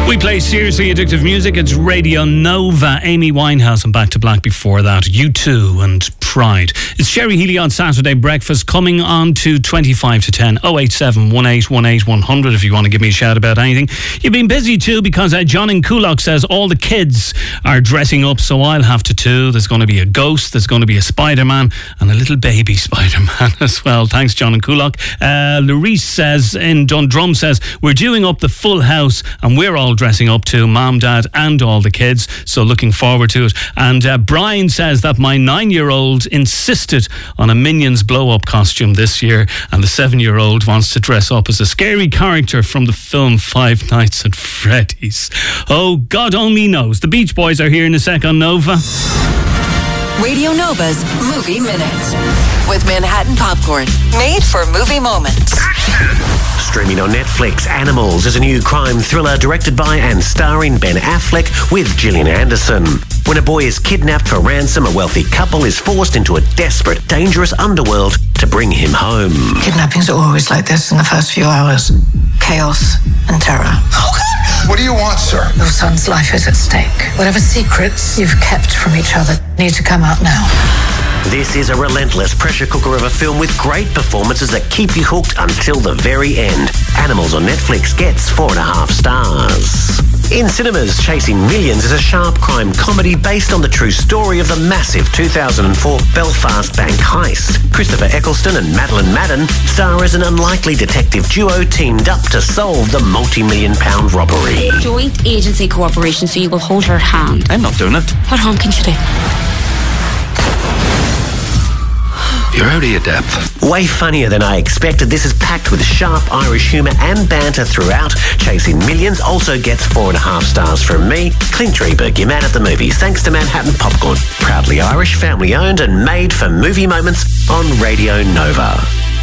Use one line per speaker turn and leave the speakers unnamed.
We play seriously addictive music. It's Radio Nova. Amy Winehouse and Back to Black before that. U2 and Pride. It's Sherry Healy on Saturday Breakfast, coming on to 25 to 10. 087 1818 100 if you want to give me a shout about anything. You've been busy too, because John in Coolock says all the kids are dressing up, so I'll have to too. There's going to be a ghost, there's going to be a Spider-Man, and a little baby Spider-Man as well. Thanks, John in Coolock. Larice says, in Dundrum says, we're doing up the full house and we're all dressing up too, mom, dad and all the kids, so looking forward to it. And Brian says that my 9-year-old insisted on a Minions blow-up costume this year, and the 7-year-old wants to dress up as a scary character from the film Five Nights at Freddy's. Oh, God only knows. The Beach Boys are here in a sec on Nova.
Radio Nova's Movie Minute with Manhattan Popcorn, made for movie moments.
Streaming on Netflix, Animals is a new crime thriller directed by and starring Ben Affleck with Gillian Anderson. When a boy is kidnapped for ransom, a wealthy couple is forced into a desperate, dangerous underworld to bring him home.
Kidnappings are always like this in the first few hours. Chaos and terror.
What do you want, sir?
Your son's life is at stake. Whatever secrets you've kept from each other need to come out now.
This is a relentless pressure cooker of a film with great performances that keep you hooked until the very end. Animals on Netflix gets 4.5 stars. In cinemas, Chasing Millions is a sharp crime comedy based on the true story of the massive 2004 Belfast bank heist. Christopher Eccleston and Madeline Madden star as an unlikely detective duo teamed up to solve the multi-million-pound robbery.
Joint agency cooperation, so you will hold her hand.
I'm not doing it.
What harm can she do?
You're out of your depth.
Way funnier than I expected. This is packed with sharp Irish humour and banter throughout. Chasing Millions also gets 4.5 stars from me, Clint Drieberg, your man at the movies, thanks to Manhattan Popcorn. Proudly Irish, family owned and made for movie moments on Radio Nova.